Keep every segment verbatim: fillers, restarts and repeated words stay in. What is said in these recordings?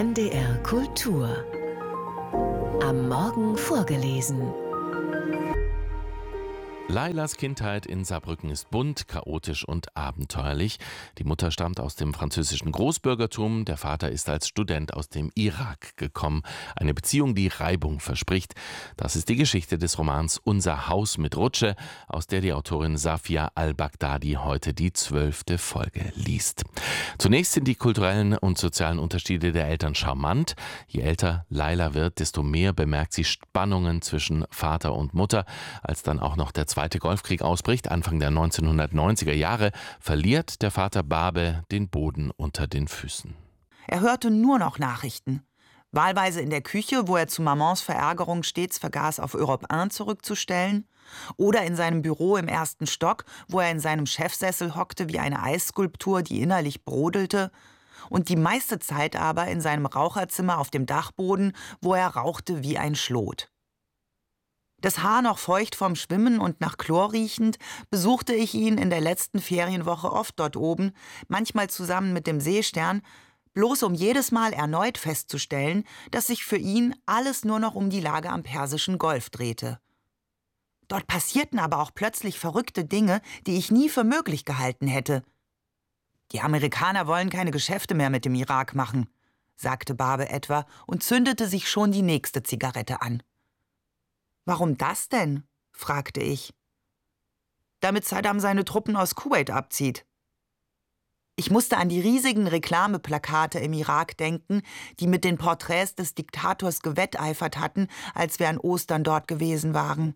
N D R Kultur. Am Morgen vorgelesen. Lailas Kindheit in Saarbrücken ist bunt, chaotisch und abenteuerlich. Die Mutter stammt aus dem französischen Großbürgertum, der Vater ist als Student aus dem Irak gekommen. Eine Beziehung, die Reibung verspricht. Das ist die Geschichte des Romans Unser Haus mit Rutsche, aus der die Autorin Safia al-Baghdadi heute die zwölfte Folge liest. Zunächst sind die kulturellen und sozialen Unterschiede der Eltern charmant. Je älter Laila wird, desto mehr bemerkt sie Spannungen zwischen Vater und Mutter. Als dann auch noch der Zweite Golfkrieg ausbricht, Anfang der neunzehnhundertneunziger Jahre, verliert der Vater Babe den Boden unter den Füßen. Er hörte nur noch Nachrichten. Wahlweise in der Küche, wo er zu Mamans Verärgerung stets vergaß, auf Europe eins zurückzustellen. Oder in seinem Büro im ersten Stock, wo er in seinem Chefsessel hockte wie eine Eisskulptur, die innerlich brodelte. Und die meiste Zeit aber in seinem Raucherzimmer auf dem Dachboden, wo er rauchte wie ein Schlot. Das Haar noch feucht vom Schwimmen und nach Chlor riechend, besuchte ich ihn in der letzten Ferienwoche oft dort oben, manchmal zusammen mit dem Seestern, bloß um jedes Mal erneut festzustellen, dass sich für ihn alles nur noch um die Lage am Persischen Golf drehte. Dort passierten aber auch plötzlich verrückte Dinge, die ich nie für möglich gehalten hätte. Die Amerikaner wollen keine Geschäfte mehr mit dem Irak machen, sagte Babe etwa und zündete sich schon die nächste Zigarette an. »Warum das denn?« fragte ich. »Damit Saddam seine Truppen aus Kuwait abzieht.« Ich musste an die riesigen Reklameplakate im Irak denken, die mit den Porträts des Diktators gewetteifert hatten, als wir an Ostern dort gewesen waren.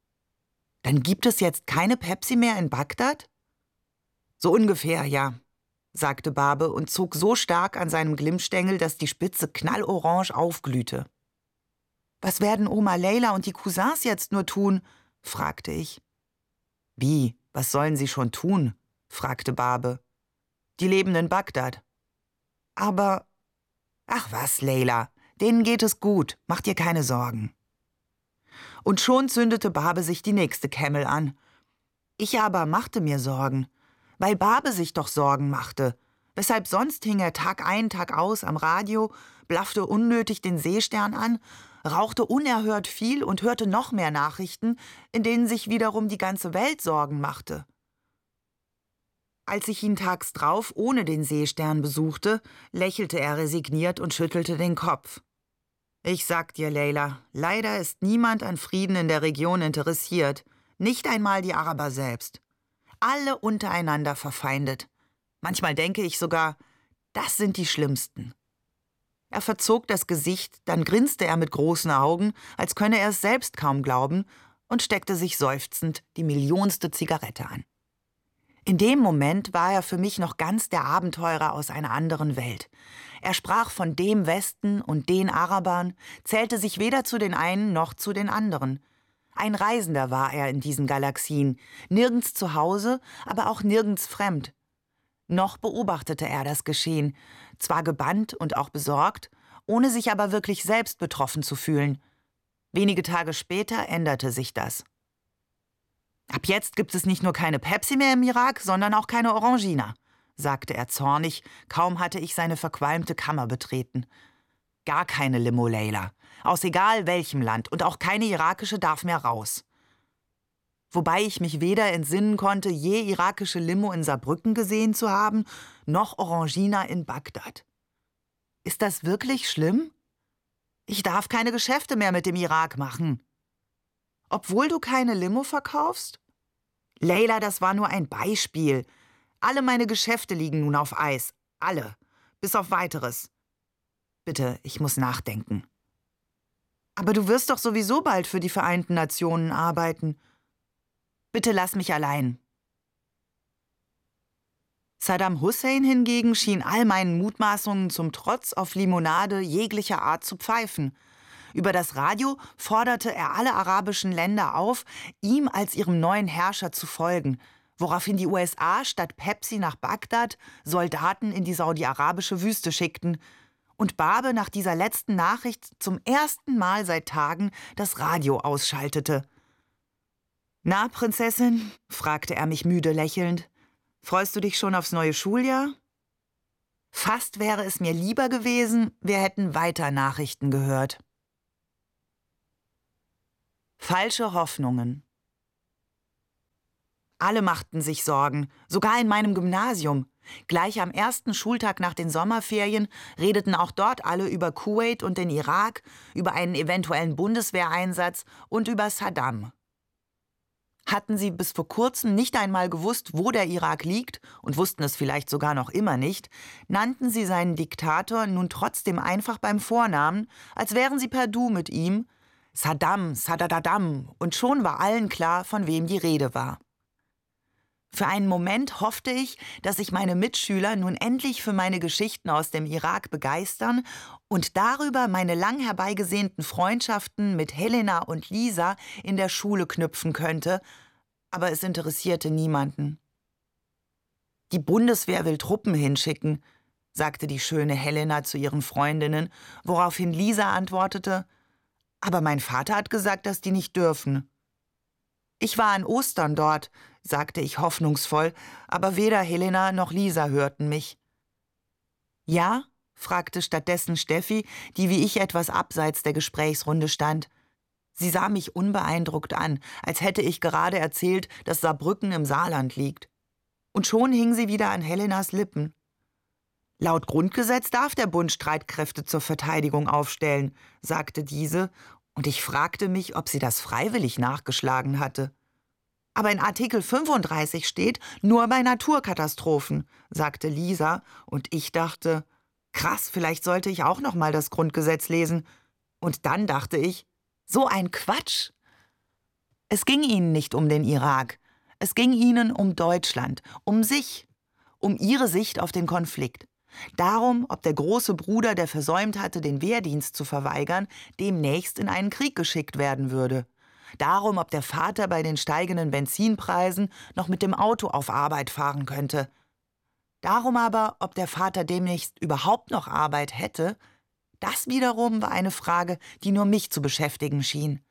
»Dann gibt es jetzt keine Pepsi mehr in Bagdad?« »So ungefähr, ja«, sagte Babe und zog so stark an seinem Glimmstängel, dass die Spitze knallorange aufglühte. »Was werden Oma Leila und die Cousins jetzt nur tun?« fragte ich. »Wie, was sollen sie schon tun?« fragte Babe. »Die leben in Bagdad.« »Aber, ach was, Leila, denen geht es gut, mach dir keine Sorgen.« Und schon zündete Babe sich die nächste Camel an. Ich aber machte mir Sorgen, weil Babe sich doch Sorgen machte. Weshalb sonst hing er Tag ein, Tag aus am Radio, blaffte unnötig den Seestern an, rauchte unerhört viel und hörte noch mehr Nachrichten, in denen sich wiederum die ganze Welt Sorgen machte. Als ich ihn tags drauf ohne den Seestern besuchte, lächelte er resigniert und schüttelte den Kopf. »Ich sag dir, Leila, leider ist niemand an Frieden in der Region interessiert, nicht einmal die Araber selbst. Alle untereinander verfeindet. Manchmal denke ich sogar, das sind die Schlimmsten.« Er verzog das Gesicht, dann grinste er mit großen Augen, als könne er es selbst kaum glauben, und steckte sich seufzend die millionste Zigarette an. In dem Moment war er für mich noch ganz der Abenteurer aus einer anderen Welt. Er sprach von dem Westen und den Arabern, zählte sich weder zu den einen noch zu den anderen. Ein Reisender war er in diesen Galaxien, nirgends zu Hause, aber auch nirgends fremd. Noch beobachtete er das Geschehen, zwar gebannt und auch besorgt, ohne sich aber wirklich selbst betroffen zu fühlen. Wenige Tage später änderte sich das. »Ab jetzt gibt es nicht nur keine Pepsi mehr im Irak, sondern auch keine Orangina«, sagte er zornig, kaum hatte ich seine verqualmte Kammer betreten. »Gar keine Limo, Leila, aus egal welchem Land, und auch keine irakische darf mehr raus.« Wobei ich mich weder entsinnen konnte, je irakische Limo in Saarbrücken gesehen zu haben, noch Orangina in Bagdad. »Ist das wirklich schlimm? Ich darf keine Geschäfte mehr mit dem Irak machen.« »Obwohl du keine Limo verkaufst?« »Leila, das war nur ein Beispiel. Alle meine Geschäfte liegen nun auf Eis. Alle. Bis auf Weiteres. Bitte, ich muss nachdenken.« »Aber du wirst doch sowieso bald für die Vereinten Nationen arbeiten. Bitte lass mich allein.« Saddam Hussein hingegen schien all meinen Mutmaßungen zum Trotz auf Limonade jeglicher Art zu pfeifen. Über das Radio forderte er alle arabischen Länder auf, ihm als ihrem neuen Herrscher zu folgen, woraufhin die U S A statt Pepsi nach Bagdad Soldaten in die saudi-arabische Wüste schickten und Babe nach dieser letzten Nachricht zum ersten Mal seit Tagen das Radio ausschaltete. »Na, Prinzessin?« fragte er mich müde lächelnd. »Freust du dich schon aufs neue Schuljahr?« Fast wäre es mir lieber gewesen, wir hätten weiter Nachrichten gehört. Falsche Hoffnungen. Alle machten sich Sorgen, sogar in meinem Gymnasium. Gleich am ersten Schultag nach den Sommerferien redeten auch dort alle über Kuwait und den Irak, über einen eventuellen Bundeswehreinsatz und über Saddam. Hatten sie bis vor kurzem nicht einmal gewusst, wo der Irak liegt und wussten es vielleicht sogar noch immer nicht, nannten sie seinen Diktator nun trotzdem einfach beim Vornamen, als wären sie per Du mit ihm, Saddam, Sadadadam, und schon war allen klar, von wem die Rede war. Für einen Moment hoffte ich, dass sich meine Mitschüler nun endlich für meine Geschichten aus dem Irak begeistern und darüber meine lang herbeigesehnten Freundschaften mit Helena und Lisa in der Schule knüpfen könnte, aber es interessierte niemanden. »Die Bundeswehr will Truppen hinschicken«, sagte die schöne Helena zu ihren Freundinnen, woraufhin Lisa antwortete, »aber mein Vater hat gesagt, dass die nicht dürfen.« »Ich war an Ostern dort«, sagte ich hoffnungsvoll, aber weder Helena noch Lisa hörten mich. »Ja?«, fragte stattdessen Steffi, die wie ich etwas abseits der Gesprächsrunde stand. Sie sah mich unbeeindruckt an, als hätte ich gerade erzählt, dass Saarbrücken im Saarland liegt. Und schon hing sie wieder an Helenas Lippen. »Laut Grundgesetz darf der Bund Streitkräfte zur Verteidigung aufstellen«, sagte diese, und ich fragte mich, ob sie das freiwillig nachgeschlagen hatte. »Aber in Artikel fünfunddreißig steht, nur bei Naturkatastrophen«, sagte Lisa, und ich dachte, krass, vielleicht sollte ich auch noch mal das Grundgesetz lesen. Und dann dachte ich, so ein Quatsch. Es ging ihnen nicht um den Irak, es ging ihnen um Deutschland, um sich, um ihre Sicht auf den Konflikt. Darum, ob der große Bruder, der versäumt hatte, den Wehrdienst zu verweigern, demnächst in einen Krieg geschickt werden würde. Darum, ob der Vater bei den steigenden Benzinpreisen noch mit dem Auto auf Arbeit fahren könnte. Darum aber, ob der Vater demnächst überhaupt noch Arbeit hätte, das wiederum war eine Frage, die nur mich zu beschäftigen schien.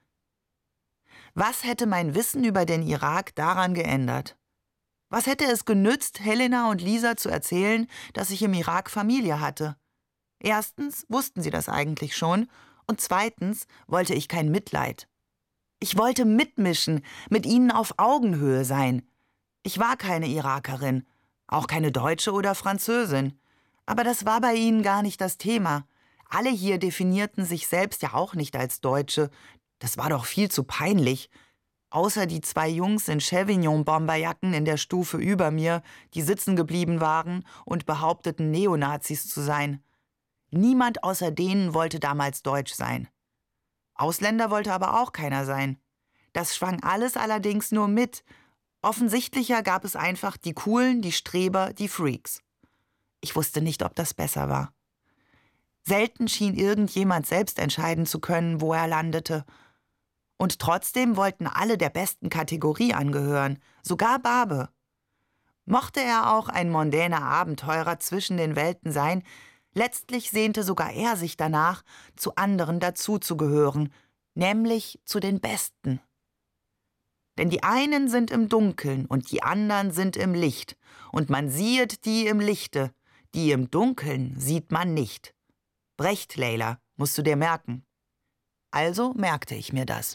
Was hätte mein Wissen über den Irak daran geändert? Was hätte es genützt, Helena und Lisa zu erzählen, dass ich im Irak Familie hatte? Erstens wussten sie das eigentlich schon und zweitens wollte ich kein Mitleid. Ich wollte mitmischen, mit ihnen auf Augenhöhe sein. Ich war keine Irakerin, auch keine Deutsche oder Französin. Aber das war bei ihnen gar nicht das Thema. Alle hier definierten sich selbst ja auch nicht als Deutsche. Das war doch viel zu peinlich. Außer die zwei Jungs in Chevignon-Bomberjacken in der Stufe über mir, die sitzen geblieben waren und behaupteten, Neonazis zu sein. Niemand außer denen wollte damals deutsch sein. Ausländer wollte aber auch keiner sein. Das schwang alles allerdings nur mit. Offensichtlicher gab es einfach die Coolen, die Streber, die Freaks. Ich wusste nicht, ob das besser war. Selten schien irgendjemand selbst entscheiden zu können, wo er landete. Und trotzdem wollten alle der besten Kategorie angehören, sogar Barbe. Mochte er auch ein mondäner Abenteurer zwischen den Welten sein, letztlich sehnte sogar er sich danach, zu anderen dazuzugehören, nämlich zu den Besten. Denn die einen sind im Dunkeln und die anderen sind im Licht, und man siehet die im Lichte, die im Dunkeln sieht man nicht. Brecht, Leila, musst du dir merken. Also merkte ich mir das.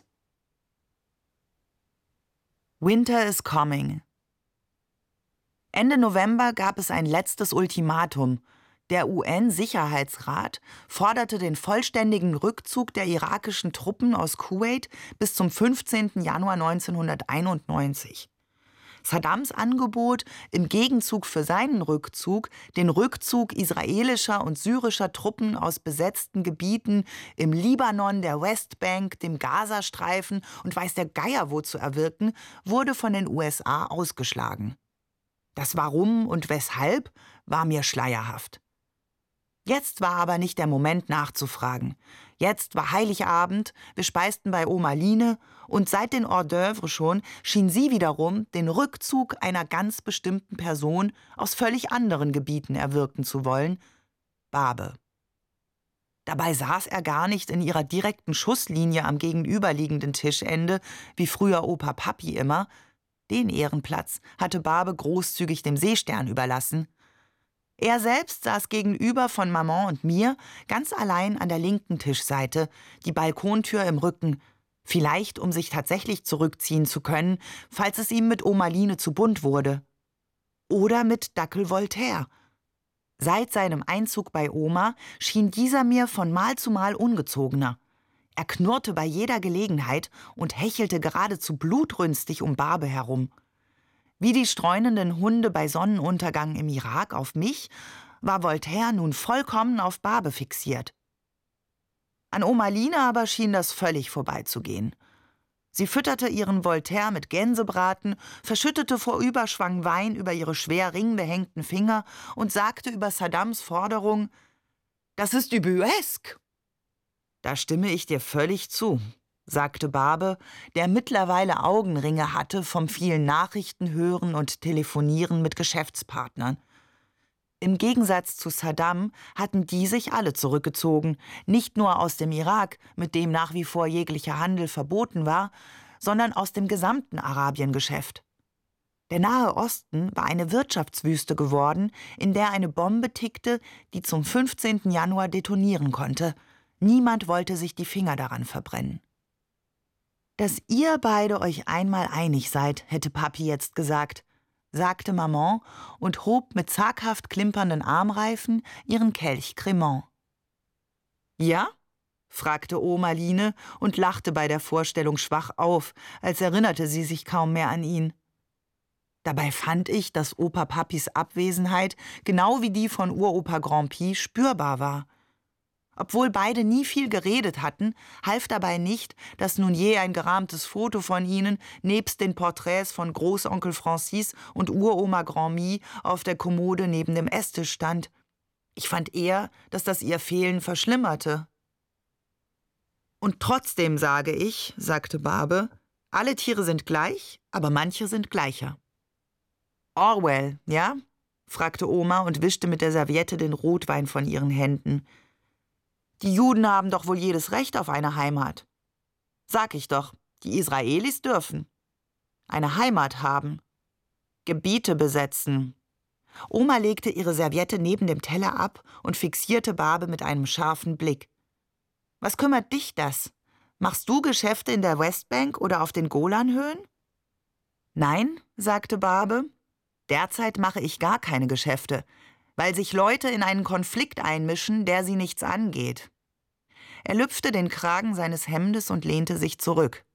Winter is coming. Ende November gab es ein letztes Ultimatum. Der U N-Sicherheitsrat forderte den vollständigen Rückzug der irakischen Truppen aus Kuwait bis zum fünfzehnten Januar neunzehnhunderteinundneunzig. Saddams Angebot, im Gegenzug für seinen Rückzug den Rückzug israelischer und syrischer Truppen aus besetzten Gebieten im Libanon, der Westbank, dem Gazastreifen und weiß der Geier wo zu erwirken, wurde von den U S A ausgeschlagen. Das Warum und Weshalb war mir schleierhaft. Jetzt war aber nicht der Moment nachzufragen. Jetzt war Heiligabend, wir speisten bei Oma Line und seit den Hors d'oeuvre schon schien sie wiederum den Rückzug einer ganz bestimmten Person aus völlig anderen Gebieten erwirken zu wollen, Barbe. Dabei saß er gar nicht in ihrer direkten Schusslinie am gegenüberliegenden Tischende, wie früher Opa Papi immer. Den Ehrenplatz hatte Barbe großzügig dem Seestern überlassen. Er selbst saß gegenüber von Maman und mir, ganz allein an der linken Tischseite, die Balkontür im Rücken, vielleicht um sich tatsächlich zurückziehen zu können, falls es ihm mit Oma Line zu bunt wurde. Oder mit Dackel Voltaire. Seit seinem Einzug bei Oma schien dieser mir von Mal zu Mal ungezogener. Er knurrte bei jeder Gelegenheit und hechelte geradezu blutrünstig um Barbe herum. Wie die streunenden Hunde bei Sonnenuntergang im Irak auf mich, war Voltaire nun vollkommen auf Barbe fixiert. An Oma Line aber schien das völlig vorbeizugehen. Sie fütterte ihren Voltaire mit Gänsebraten, verschüttete vor Überschwang Wein über ihre schwer ringbehängten Finger und sagte über Saddams Forderung: »Das ist ubuesque!« »Da stimme ich dir völlig zu«, sagte Barbe, der mittlerweile Augenringe hatte vom vielen Nachrichtenhören und Telefonieren mit Geschäftspartnern. Im Gegensatz zu Saddam hatten die sich alle zurückgezogen, nicht nur aus dem Irak, mit dem nach wie vor jeglicher Handel verboten war, sondern aus dem gesamten Arabiengeschäft. Der Nahe Osten war eine Wirtschaftswüste geworden, in der eine Bombe tickte, die zum fünfzehnten Januar detonieren konnte. Niemand wollte sich die Finger daran verbrennen. »Dass ihr beide euch einmal einig seid«, hätte Papi jetzt gesagt, sagte Maman und hob mit zaghaft klimpernden Armreifen ihren Kelch Cremant. »Ja?«, fragte Oma Line und lachte bei der Vorstellung schwach auf, als erinnerte sie sich kaum mehr an ihn. Dabei fand ich, dass Opa Papis Abwesenheit, genau wie die von Uropa Grand'Pie, spürbar war. Obwohl beide nie viel geredet hatten, half dabei nicht, dass nun je ein gerahmtes Foto von ihnen nebst den Porträts von Großonkel Francis und Uroma Grand'Mie auf der Kommode neben dem Esstisch stand. Ich fand eher, dass das ihr Fehlen verschlimmerte. »Und trotzdem sage ich«, sagte Barbe, »alle Tiere sind gleich, aber manche sind gleicher.« »Orwell, ja?«, fragte Oma und wischte mit der Serviette den Rotwein von ihren Händen. »Die Juden haben doch wohl jedes Recht auf eine Heimat.« »Sag ich doch, die Israelis dürfen. Eine Heimat haben. Gebiete besetzen.« Oma legte ihre Serviette neben dem Teller ab und fixierte Barbe mit einem scharfen Blick. »Was kümmert dich das? Machst du Geschäfte in der Westbank oder auf den Golanhöhen?« »Nein«, sagte Barbe, »derzeit mache ich gar keine Geschäfte, weil sich Leute in einen Konflikt einmischen, der sie nichts angeht.« Er lüpfte den Kragen seines Hemdes und lehnte sich zurück.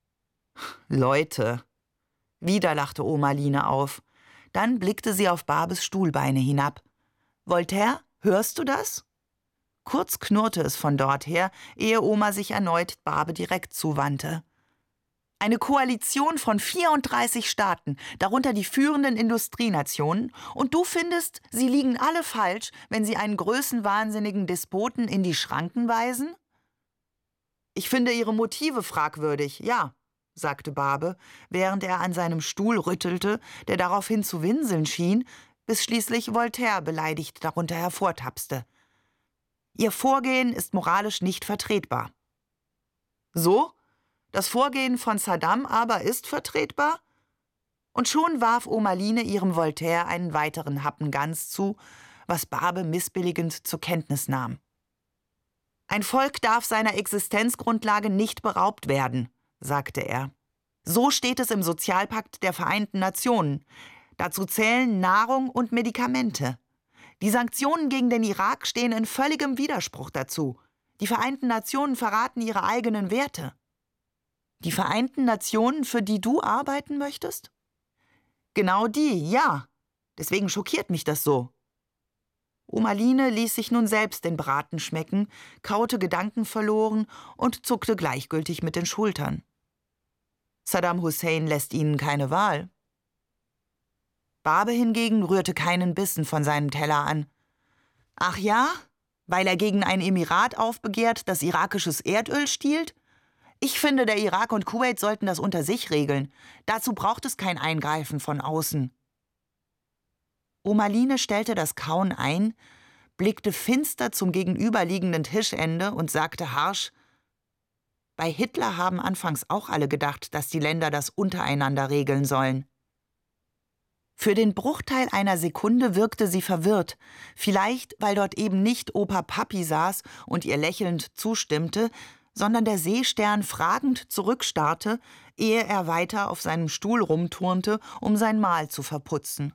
»Leute!« Wieder lachte Oma Line auf. Dann blickte sie auf Barbes Stuhlbeine hinab. »Voltaire, hörst du das?« Kurz knurrte es von dort her, ehe Oma sich erneut Barbe direkt zuwandte. »Eine Koalition von vierunddreißig Staaten, darunter die führenden Industrienationen, und du findest, sie liegen alle falsch, wenn sie einen größenwahnsinnigen Despoten in die Schranken weisen?« »Ich finde ihre Motive fragwürdig, ja«, sagte Barbe, während er an seinem Stuhl rüttelte, der daraufhin zu winseln schien, bis schließlich Voltaire beleidigt darunter hervortapste. »Ihr Vorgehen ist moralisch nicht vertretbar.« »So? Das Vorgehen von Saddam aber ist vertretbar?« Und schon warf Oma Line ihrem Voltaire einen weiteren Happen Gans zu, was Barbe missbilligend zur Kenntnis nahm. »Ein Volk darf seiner Existenzgrundlage nicht beraubt werden«, sagte er. »So steht es im Sozialpakt der Vereinten Nationen. Dazu zählen Nahrung und Medikamente. Die Sanktionen gegen den Irak stehen in völligem Widerspruch dazu. Die Vereinten Nationen verraten ihre eigenen Werte.« »Die Vereinten Nationen, für die du arbeiten möchtest?« »Genau die, ja. Deswegen schockiert mich das so.« Oma Line ließ sich nun selbst den Braten schmecken, kaute gedankenverloren und zuckte gleichgültig mit den Schultern. Saddam Hussein lässt ihnen keine Wahl. Barbe hingegen rührte keinen Bissen von seinem Teller an. »Ach ja? Weil er gegen ein Emirat aufbegehrt, das irakisches Erdöl stiehlt? Ich finde, der Irak und Kuwait sollten das unter sich regeln. Dazu braucht es kein Eingreifen von außen.« Oma Line stellte das Kauen ein, blickte finster zum gegenüberliegenden Tischende und sagte harsch: »Bei Hitler haben anfangs auch alle gedacht, dass die Länder das untereinander regeln sollen.« Für den Bruchteil einer Sekunde wirkte sie verwirrt, vielleicht weil dort eben nicht Opa Papi saß und ihr lächelnd zustimmte, sondern der Seestern fragend zurückstarrte, ehe er weiter auf seinem Stuhl rumturnte, um sein Mahl zu verputzen.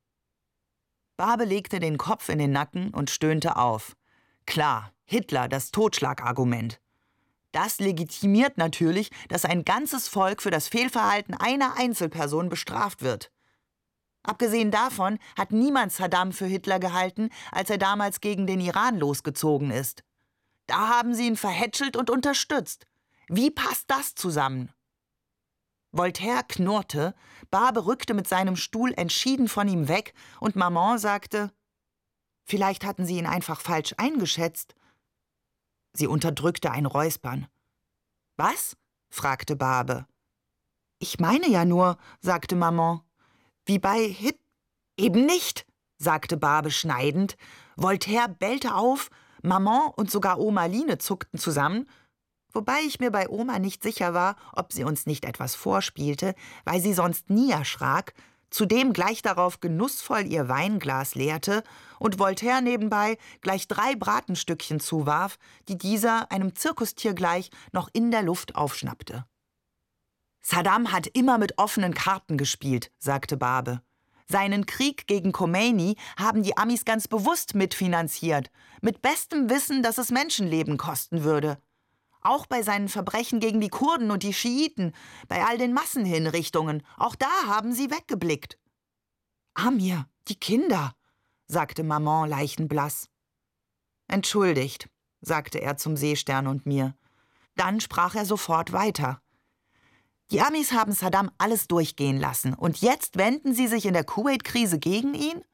Barbe legte den Kopf in den Nacken und stöhnte auf. Klar, Hitler, das Totschlagargument. Das legitimiert natürlich, dass ein ganzes Volk für das Fehlverhalten einer Einzelperson bestraft wird. Abgesehen davon hat niemand Saddam für Hitler gehalten, als er damals gegen den Iran losgezogen ist. Da haben sie ihn verhätschelt und unterstützt. Wie passt das zusammen? Voltaire knurrte, Barbe rückte mit seinem Stuhl entschieden von ihm weg und Maman sagte, vielleicht hatten sie ihn einfach falsch eingeschätzt. Sie unterdrückte ein Räuspern. Was? fragte Barbe. Ich meine ja nur, sagte Maman. Wie bei Hit... Eben nicht, sagte Barbe schneidend. Voltaire bellte auf, Maman und sogar Oma Line zuckten zusammen, wobei ich mir bei Oma nicht sicher war, ob sie uns nicht etwas vorspielte, weil sie sonst nie erschrak, zudem gleich darauf genussvoll ihr Weinglas leerte und Voltaire nebenbei gleich drei Bratenstückchen zuwarf, die dieser, einem Zirkustier gleich, noch in der Luft aufschnappte. Saddam hat immer mit offenen Karten gespielt, sagte Barbe. Seinen Krieg gegen Khomeini haben die Amis ganz bewusst mitfinanziert, mit bestem Wissen, dass es Menschenleben kosten würde. Auch bei seinen Verbrechen gegen die Kurden und die Schiiten, bei all den Massenhinrichtungen, auch da haben sie weggeblickt. »Amir, die Kinder«, sagte Maman leichenblass. »Entschuldigt«, sagte er zum Seestern und mir. Dann sprach er sofort weiter. »Die Amis haben Saddam alles durchgehen lassen, und jetzt wenden sie sich in der Kuwait-Krise gegen ihn?«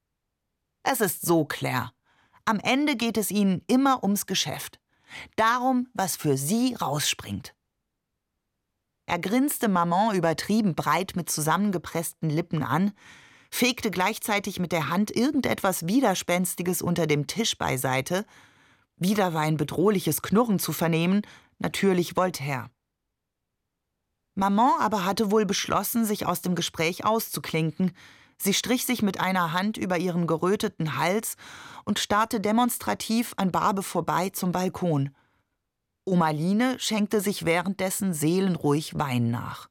Es ist so klar. Am Ende geht es ihnen immer ums Geschäft. Darum, was für sie rausspringt. Er grinste Maman übertrieben breit mit zusammengepressten Lippen an, fegte gleichzeitig mit der Hand irgendetwas Widerspenstiges unter dem Tisch beiseite. Wieder war ein bedrohliches Knurren zu vernehmen, natürlich Voltaire. Maman aber hatte wohl beschlossen, sich aus dem Gespräch auszuklinken. Sie strich sich mit einer Hand über ihren geröteten Hals und starrte demonstrativ an Barbe vorbei zum Balkon. Oma Line schenkte sich währenddessen seelenruhig Wein nach.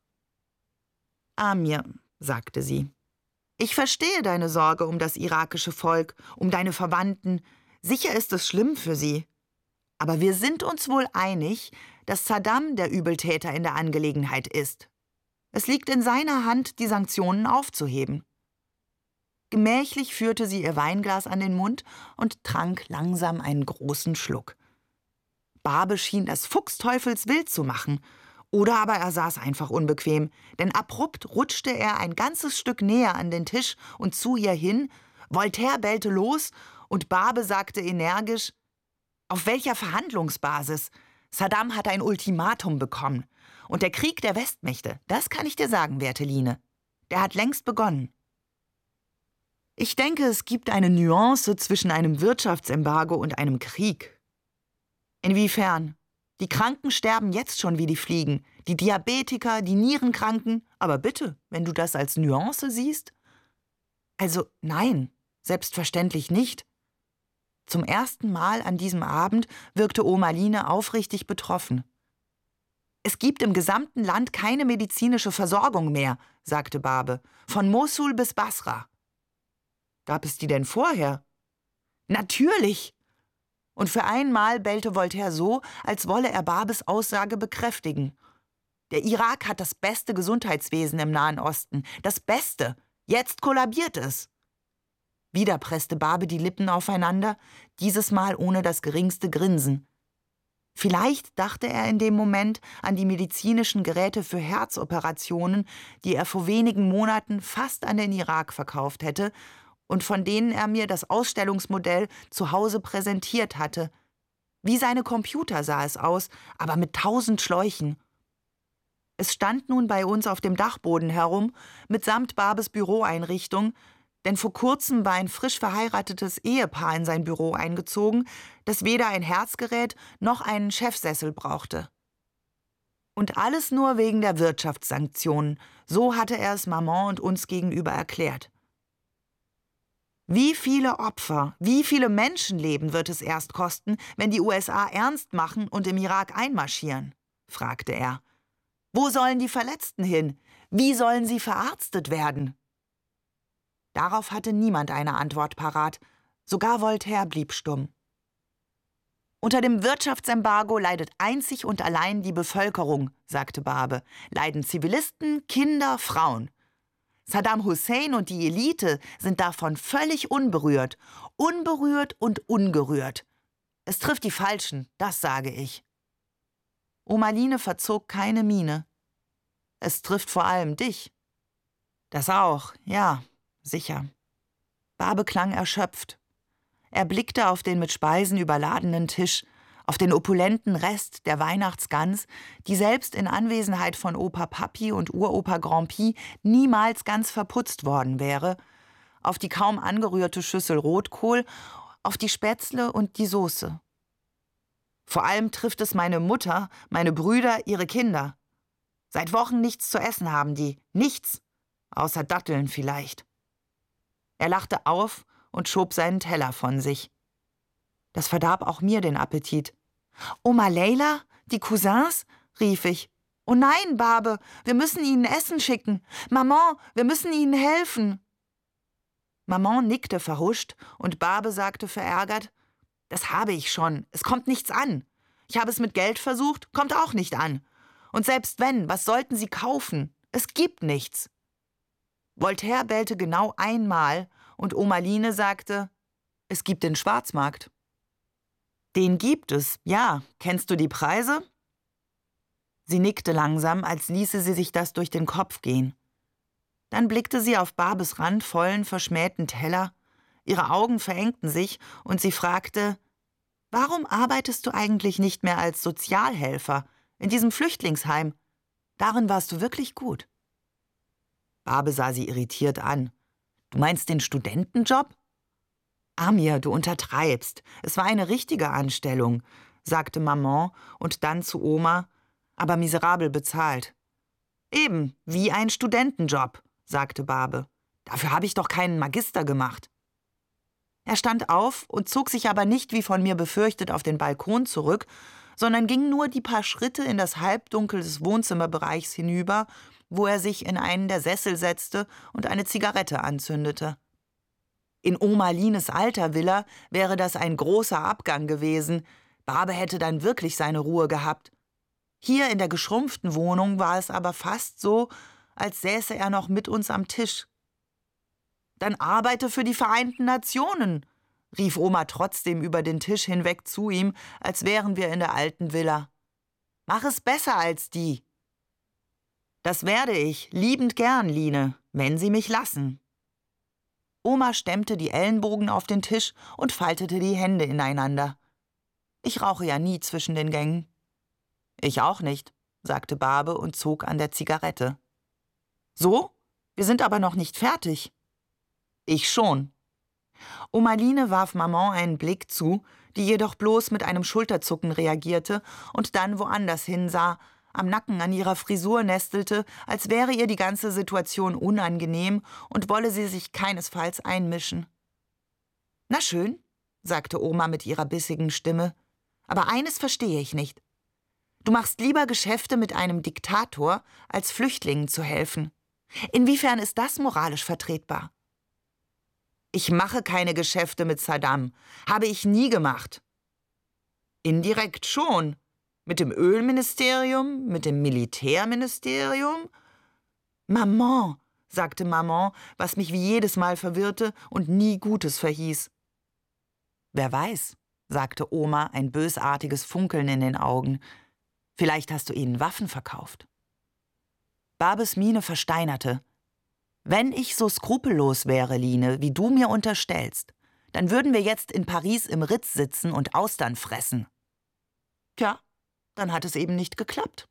»Amir«, sagte sie, »ich verstehe deine Sorge um das irakische Volk, um deine Verwandten. Sicher ist es schlimm für sie. Aber wir sind uns wohl einig, dass Saddam der Übeltäter in der Angelegenheit ist. Es liegt in seiner Hand, die Sanktionen aufzuheben.« Gemächlich führte sie ihr Weinglas an den Mund und trank langsam einen großen Schluck. Barbe schien das fuchsteufelswild zu machen. Oder aber er saß einfach unbequem, denn abrupt rutschte er ein ganzes Stück näher an den Tisch und zu ihr hin. Voltaire bellte los und Barbe sagte energisch, »Auf welcher Verhandlungsbasis? Saddam hat ein Ultimatum bekommen. Und der Krieg der Westmächte, das kann ich dir sagen, werte Line, der hat längst begonnen.« Ich denke, es gibt eine Nuance zwischen einem Wirtschaftsembargo und einem Krieg. Inwiefern? Die Kranken sterben jetzt schon wie die Fliegen, die Diabetiker, die Nierenkranken. Aber bitte, wenn du das als Nuance siehst? Also nein, selbstverständlich nicht. Zum ersten Mal an diesem Abend wirkte Oma Line aufrichtig betroffen. »Es gibt im gesamten Land keine medizinische Versorgung mehr«, sagte Barbe, »von Mosul bis Basra.« »Gab es die denn vorher?« »Natürlich!« Und für einmal bellte Voltaire so, als wolle er Barbes Aussage bekräftigen. »Der Irak hat das beste Gesundheitswesen im Nahen Osten. Das Beste. Jetzt kollabiert es.« Wieder presste Barbe die Lippen aufeinander, dieses Mal ohne das geringste Grinsen. Vielleicht dachte er in dem Moment an die medizinischen Geräte für Herzoperationen, die er vor wenigen Monaten fast an den Irak verkauft hätte und von denen er mir das Ausstellungsmodell zu Hause präsentiert hatte. Wie seine Computer sah es aus, aber mit tausend Schläuchen. Es stand nun bei uns auf dem Dachboden herum, mitsamt Barbes Büroeinrichtung, denn vor kurzem war ein frisch verheiratetes Ehepaar in sein Büro eingezogen, das weder ein Herzgerät noch einen Chefsessel brauchte. Und alles nur wegen der Wirtschaftssanktionen. So hatte er es Maman und uns gegenüber erklärt. Wie viele Opfer, wie viele Menschenleben wird es erst kosten, wenn die U S A ernst machen und im Irak einmarschieren? Fragte er. Wo sollen die Verletzten hin? Wie sollen sie verarztet werden? Darauf hatte niemand eine Antwort parat. Sogar Voltaire blieb stumm. Unter dem Wirtschaftsembargo leidet einzig und allein die Bevölkerung, sagte Barbe. Leiden Zivilisten, Kinder, Frauen. Saddam Hussein und die Elite sind davon völlig unberührt. Unberührt und ungerührt. Es trifft die Falschen, das sage ich. Oma Line verzog keine Miene. Es trifft vor allem dich. Das auch, ja, sicher. Barbe klang erschöpft. Er blickte auf den mit Speisen überladenen Tisch, auf den opulenten Rest der Weihnachtsgans, die selbst in Anwesenheit von Opa Papi und Uropa Grand'Pi niemals ganz verputzt worden wäre, auf die kaum angerührte Schüssel Rotkohl, auf die Spätzle und die Soße. Vor allem trifft es meine Mutter, meine Brüder, ihre Kinder. Seit Wochen nichts zu essen haben die, nichts, außer Datteln vielleicht. Er lachte auf und schob seinen Teller von sich. Das verdarb auch mir den Appetit. »Oma Leila, die Cousins?« rief ich. »Oh nein, Barbe, wir müssen ihnen Essen schicken. Maman, wir müssen ihnen helfen.« Maman nickte verhuscht und Barbe sagte verärgert, »Das habe ich schon, es kommt nichts an. Ich habe es mit Geld versucht, kommt auch nicht an. Und selbst wenn, was sollten sie kaufen? Es gibt nichts.« Voltaire bellte genau einmal und Oma Line sagte, »Es gibt den Schwarzmarkt.« »Den gibt es, ja. Kennst du die Preise?« Sie nickte langsam, als ließe sie sich das durch den Kopf gehen. Dann blickte sie auf Barbes randvollen, verschmähten Teller. Ihre Augen verengten sich und sie fragte, »Warum arbeitest du eigentlich nicht mehr als Sozialhelfer in diesem Flüchtlingsheim? Darin warst du wirklich gut.« Barbe sah sie irritiert an. »Du meinst den Studentenjob?« »Amir, du untertreibst. Es war eine richtige Anstellung«, sagte Maman und dann zu Oma, »aber miserabel bezahlt.« »Eben, wie ein Studentenjob«, sagte Barbe. »Dafür habe ich doch keinen Magister gemacht.« Er stand auf und zog sich aber nicht, wie von mir befürchtet, auf den Balkon zurück, sondern ging nur die paar Schritte in das Halbdunkel des Wohnzimmerbereichs hinüber, wo er sich in einen der Sessel setzte und eine Zigarette anzündete. In Oma Lines alter Villa wäre das ein großer Abgang gewesen. Barbe hätte dann wirklich seine Ruhe gehabt. Hier in der geschrumpften Wohnung war es aber fast so, als säße er noch mit uns am Tisch. »Dann arbeite für die Vereinten Nationen«, rief Oma trotzdem über den Tisch hinweg zu ihm, als wären wir in der alten Villa. »Mach es besser als die.« »Das werde ich, liebend gern, Line, wenn Sie mich lassen.« Oma stemmte die Ellenbogen auf den Tisch und faltete die Hände ineinander. »Ich rauche ja nie zwischen den Gängen.« »Ich auch nicht«, sagte Barbe und zog an der Zigarette. »So? Wir sind aber noch nicht fertig.« »Ich schon.« Oma Line warf Maman einen Blick zu, die jedoch bloß mit einem Schulterzucken reagierte und dann woanders hinsah, am Nacken an ihrer Frisur nestelte, als wäre ihr die ganze Situation unangenehm und wolle sie sich keinesfalls einmischen. »Na schön«, sagte Oma mit ihrer bissigen Stimme, »aber eines verstehe ich nicht. Du machst lieber Geschäfte mit einem Diktator, als Flüchtlingen zu helfen. Inwiefern ist das moralisch vertretbar?« »Ich mache keine Geschäfte mit Saddam. Habe ich nie gemacht.« »Indirekt schon. Mit dem Ölministerium, mit dem Militärministerium?« »Maman«, sagte Maman, was mich wie jedes Mal verwirrte und nie Gutes verhieß. »Wer weiß«, sagte Oma, ein bösartiges Funkeln in den Augen. »Vielleicht hast du ihnen Waffen verkauft.« Barbes Miene versteinerte. »Wenn ich so skrupellos wäre, Line, wie du mir unterstellst, dann würden wir jetzt in Paris im Ritz sitzen und Austern fressen.« »Tja, dann hat es eben nicht geklappt.«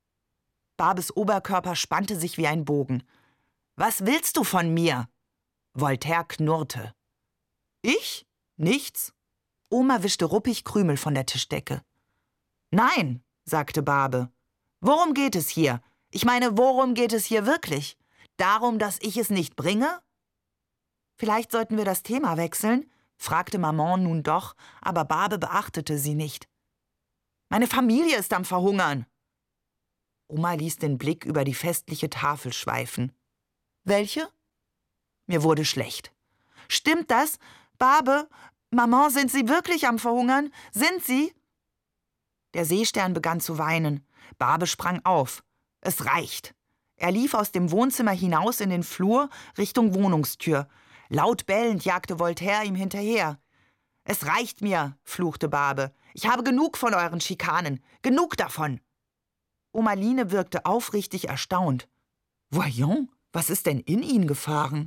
Barbes Oberkörper spannte sich wie ein Bogen. »Was willst du von mir?« Voltaire knurrte. »Ich? Nichts?« Oma wischte ruppig Krümel von der Tischdecke. »Nein«, sagte Barbe. Worum geht es hier? Ich meine, worum geht es hier wirklich? Darum, dass ich es nicht bringe? Vielleicht sollten wir das Thema wechseln, fragte Maman nun doch, aber Barbe beachtete sie nicht. Meine Familie ist am Verhungern. Oma ließ den Blick über die festliche Tafel schweifen. Welche? Mir wurde schlecht. Stimmt das? Barbe, Maman, sind Sie wirklich am Verhungern? Sind Sie? Der Seestern begann zu weinen. Barbe sprang auf. Es reicht. Er lief aus dem Wohnzimmer hinaus in den Flur Richtung Wohnungstür. Laut bellend jagte Voltaire ihm hinterher. »Es reicht mir«, fluchte Barbe. »Ich habe genug von euren Schikanen. Genug davon.« Oma Line wirkte aufrichtig erstaunt. »Voyons, was ist denn in ihn gefahren?«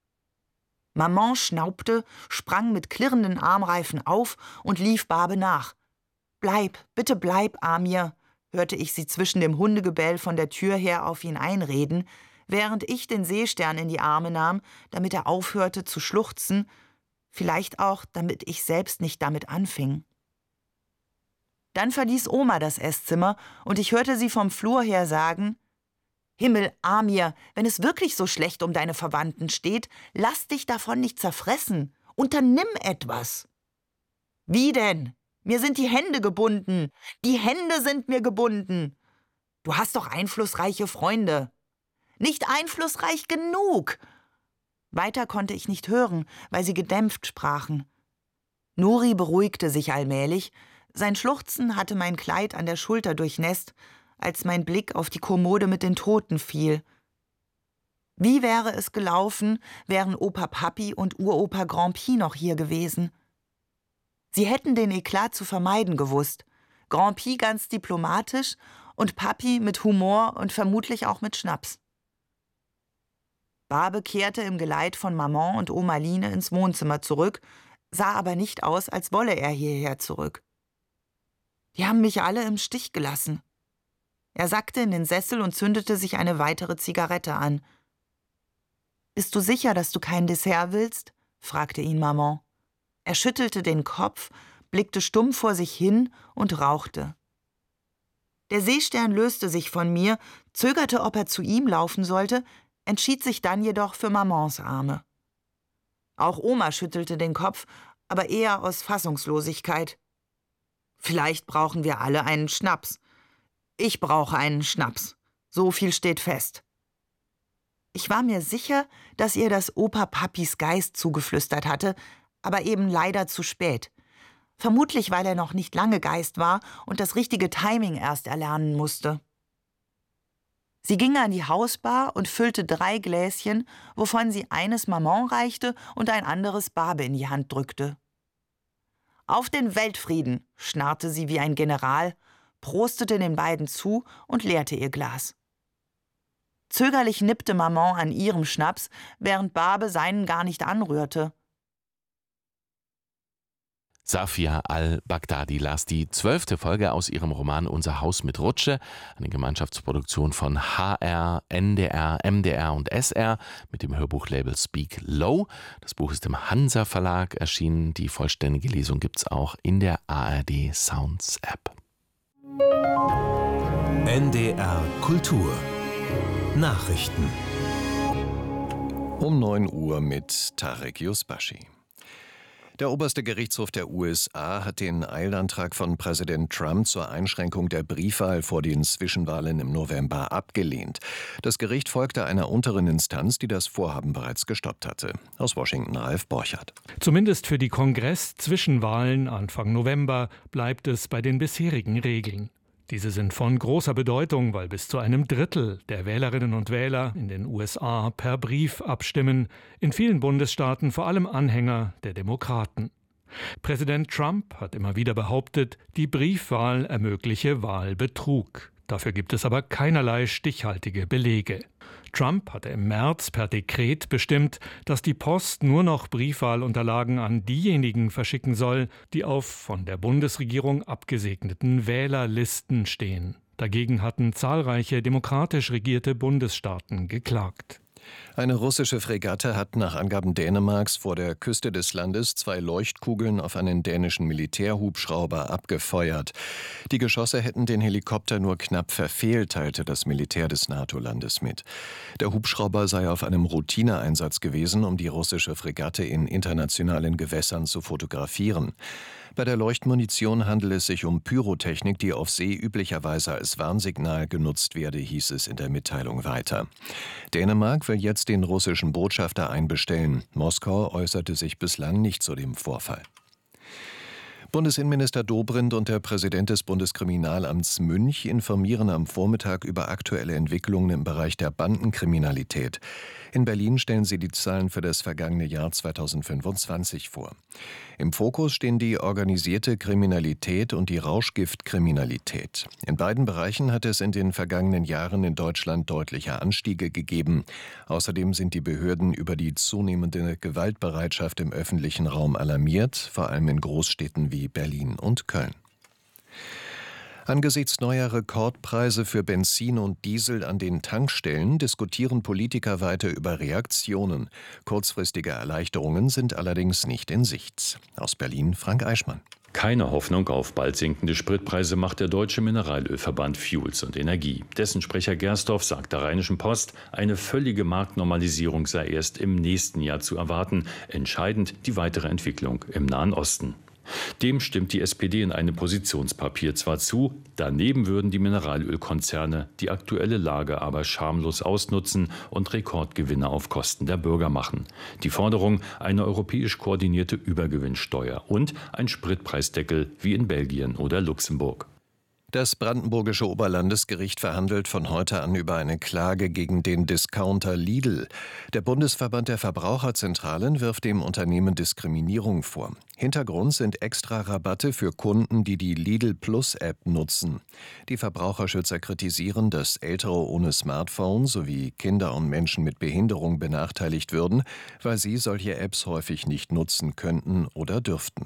Maman schnaubte, sprang mit klirrenden Armreifen auf und lief Barbe nach. »Bleib, bitte bleib, Amir«, hörte ich sie zwischen dem Hundegebell von der Tür her auf ihn einreden, während ich den Seestern in die Arme nahm, damit er aufhörte zu schluchzen, vielleicht auch, damit ich selbst nicht damit anfing. Dann verließ Oma das Esszimmer und ich hörte sie vom Flur her sagen: »Himmel, Amir, wenn es wirklich so schlecht um deine Verwandten steht, lass dich davon nicht zerfressen. Unternimm etwas.« »Wie denn? Mir sind die Hände gebunden. Die Hände sind mir gebunden. Du hast doch einflussreiche Freunde.« »Nicht einflussreich genug!« Weiter konnte ich nicht hören, weil sie gedämpft sprachen. Nuri beruhigte sich allmählich. Sein Schluchzen hatte mein Kleid an der Schulter durchnässt, als mein Blick auf die Kommode mit den Toten fiel. Wie wäre es gelaufen, wären Opa Papi und Uropa Grand'Pi noch hier gewesen? Sie hätten den Eklat zu vermeiden gewusst. Grand'Pi ganz diplomatisch und Papi mit Humor und vermutlich auch mit Schnaps. Barbe kehrte im Geleit von Maman und Oma Line ins Wohnzimmer zurück, sah aber nicht aus, als wolle er hierher zurück. Die haben mich alle im Stich gelassen. Er sackte in den Sessel und zündete sich eine weitere Zigarette an. »Bist du sicher, dass du kein Dessert willst?« fragte ihn Maman. Er schüttelte den Kopf, blickte stumm vor sich hin und rauchte. Der Seestern löste sich von mir, zögerte, ob er zu ihm laufen sollte, entschied sich dann jedoch für Mamans Arme. Auch Oma schüttelte den Kopf, aber eher aus Fassungslosigkeit. »Vielleicht brauchen wir alle einen Schnaps. Ich brauche einen Schnaps. So viel steht fest.« Ich war mir sicher, dass ihr das Opa Papis Geist zugeflüstert hatte, aber eben leider zu spät. Vermutlich, weil er noch nicht lange Geist war und das richtige Timing erst erlernen musste. Sie ging an die Hausbar und füllte drei Gläschen, wovon sie eines Maman reichte und ein anderes Barbe in die Hand drückte. »Auf den Weltfrieden«, schnarrte sie wie ein General, prostete den beiden zu und leerte ihr Glas. Zögerlich nippte Maman an ihrem Schnaps, während Barbe seinen gar nicht anrührte. Safia al-Baghdadi las die zwölfte Folge aus ihrem Roman Unser Haus mit Rutsche, eine Gemeinschaftsproduktion von H R, N D R, M D R und S R mit dem Hörbuchlabel Speak Low. Das Buch ist im Hansa Verlag erschienen. Die vollständige Lesung gibt es auch in der A R D Sounds App. N D R Kultur Nachrichten Um neun Uhr mit Tarek Yusbashi. Der oberste Gerichtshof der U S A hat den Eilantrag von Präsident Trump zur Einschränkung der Briefwahl vor den Zwischenwahlen im November abgelehnt. Das Gericht folgte einer unteren Instanz, die das Vorhaben bereits gestoppt hatte. Aus Washington Ralf Borchardt. Zumindest für die Kongress-Zwischenwahlen Anfang November bleibt es bei den bisherigen Regeln. Diese sind von großer Bedeutung, weil bis zu einem Drittel der Wählerinnen und Wähler in den U S A per Brief abstimmen, in vielen Bundesstaaten vor allem Anhänger der Demokraten. Präsident Trump hat immer wieder behauptet, die Briefwahl ermögliche Wahlbetrug. Dafür gibt es aber keinerlei stichhaltige Belege. Trump hatte im März per Dekret bestimmt, dass die Post nur noch Briefwahlunterlagen an diejenigen verschicken soll, die auf von der Bundesregierung abgesegneten Wählerlisten stehen. Dagegen hatten zahlreiche demokratisch regierte Bundesstaaten geklagt. Eine russische Fregatte hat nach Angaben Dänemarks vor der Küste des Landes zwei Leuchtkugeln auf einen dänischen Militärhubschrauber abgefeuert. Die Geschosse hätten den Helikopter nur knapp verfehlt, teilte das Militär des NATO-Landes mit. Der Hubschrauber sei auf einem Routineeinsatz gewesen, um die russische Fregatte in internationalen Gewässern zu fotografieren. Bei der Leuchtmunition handelt es sich um Pyrotechnik, die auf See üblicherweise als Warnsignal genutzt werde, hieß es in der Mitteilung weiter. Dänemark will jetzt den russischen Botschafter einbestellen. Moskau äußerte sich bislang nicht zu dem Vorfall. Bundesinnenminister Dobrindt und der Präsident des Bundeskriminalamts Münch informieren am Vormittag über aktuelle Entwicklungen im Bereich der Bandenkriminalität. In Berlin stellen sie die Zahlen für das vergangene Jahr zweitausendfünfundzwanzig vor. Im Fokus stehen die organisierte Kriminalität und die Rauschgiftkriminalität. In beiden Bereichen hat es in den vergangenen Jahren in Deutschland deutliche Anstiege gegeben. Außerdem sind die Behörden über die zunehmende Gewaltbereitschaft im öffentlichen Raum alarmiert, vor allem in Großstädten wie Berlin und Köln. Angesichts neuer Rekordpreise für Benzin und Diesel an den Tankstellen diskutieren Politiker weiter über Reaktionen. Kurzfristige Erleichterungen sind allerdings nicht in Sicht. Aus Berlin Frank Eichmann. Keine Hoffnung auf bald sinkende Spritpreise macht der Deutsche Mineralölverband Fuels und Energie. Dessen Sprecher Gersdorf sagt der Rheinischen Post, eine völlige Marktnormalisierung sei erst im nächsten Jahr zu erwarten. Entscheidend die weitere Entwicklung im Nahen Osten. Dem stimmt die S P D in einem Positionspapier zwar zu, daneben würden die Mineralölkonzerne die aktuelle Lage aber schamlos ausnutzen und Rekordgewinne auf Kosten der Bürger machen. Die Forderung eine europäisch koordinierte Übergewinnsteuer und ein Spritpreisdeckel wie in Belgien oder Luxemburg. Das brandenburgische Oberlandesgericht verhandelt von heute an über eine Klage gegen den Discounter Lidl. Der Bundesverband der Verbraucherzentralen wirft dem Unternehmen Diskriminierung vor. Hintergrund sind extra Rabatte für Kunden, die die Lidl Plus App nutzen. Die Verbraucherschützer kritisieren, dass Ältere ohne Smartphone sowie Kinder und Menschen mit Behinderung benachteiligt würden, weil sie solche Apps häufig nicht nutzen könnten oder dürften.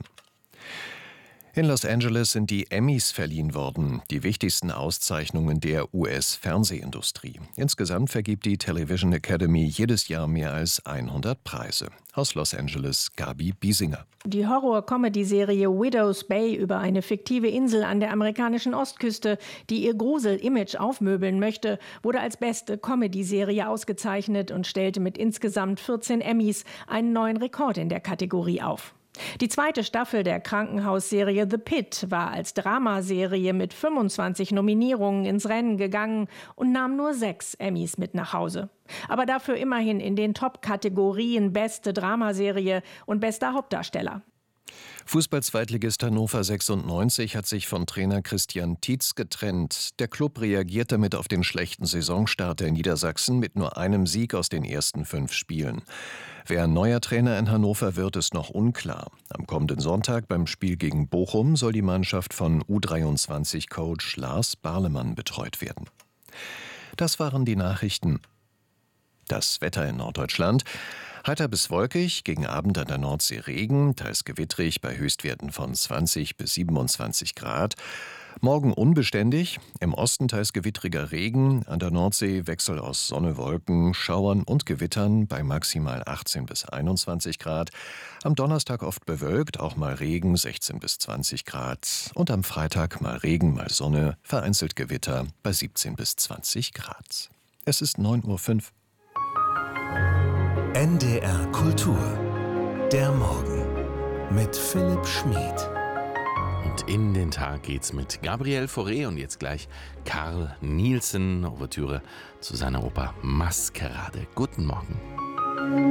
In Los Angeles sind die Emmys verliehen worden, die wichtigsten Auszeichnungen der U S-Fernsehindustrie. Insgesamt vergibt die Television Academy jedes Jahr mehr als hundert Preise. Aus Los Angeles Gabi Biesinger. Die Horror-Comedy-Serie Widow's Bay über eine fiktive Insel an der amerikanischen Ostküste, die ihr Grusel-Image aufmöbeln möchte, wurde als beste Comedy-Serie ausgezeichnet und stellte mit insgesamt vierzehn Emmys einen neuen Rekord in der Kategorie auf. Die zweite Staffel der Krankenhausserie The Pit war als Dramaserie mit fünfundzwanzig Nominierungen ins Rennen gegangen und nahm nur sechs Emmys mit nach Hause. Aber dafür immerhin in den Top-Kategorien Beste Dramaserie und Bester Hauptdarsteller. Fußball-Zweitligist Hannover sechsundneunzig hat sich von Trainer Christian Tietz getrennt. Der Klub reagiert damit auf den schlechten Saisonstart der Niedersachsen mit nur einem Sieg aus den ersten fünf Spielen. Wer neuer Trainer in Hannover wird, ist noch unklar. Am kommenden Sonntag beim Spiel gegen Bochum soll die Mannschaft von U dreiundzwanzig-Coach Lars Barlemann betreut werden. Das waren die Nachrichten. Das Wetter in Norddeutschland. Heiter bis wolkig, gegen Abend an der Nordsee Regen, teils gewittrig bei Höchstwerten von zwanzig bis siebenundzwanzig Grad. Morgen unbeständig, im Osten teils gewittriger Regen, an der Nordsee Wechsel aus Sonne, Wolken, Schauern und Gewittern bei maximal achtzehn bis einundzwanzig Grad. Am Donnerstag oft bewölkt, auch mal Regen, sechzehn bis zwanzig Grad. Und am Freitag mal Regen, mal Sonne, vereinzelt Gewitter bei siebzehn bis zwanzig Grad. Es ist neun Uhr fünf. N D R Kultur. Der Morgen mit Philipp Schmid. Und in den Tag geht's mit Gabriel Fauré und jetzt gleich Carl Nielsen, Ouvertüre zu seiner Oper Maskerade. Guten Morgen.